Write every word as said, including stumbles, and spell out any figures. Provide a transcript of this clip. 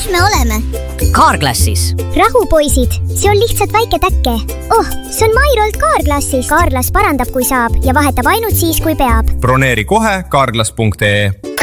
me oleme? Carglassis. Rahu, poisid, see on lihtsalt väike täkke. Oh, see on Mairolt Carglassis. Carglass parandab, kui saab ja vahetab ainult siis, kui peab. Broneeri kohe carglass punkt ee.